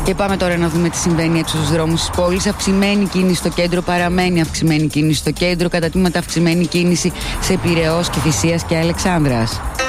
Και πάμε τώρα να δούμε τι συμβαίνει έξω στους δρόμους της πόλης. Αυξημένη κίνηση στο κέντρο, παραμένει αυξημένη κίνηση στο κέντρο. Κατά τμήματα αυξημένη κίνηση σε Πειραιώς, Κηφισίας και Αλεξάνδρας.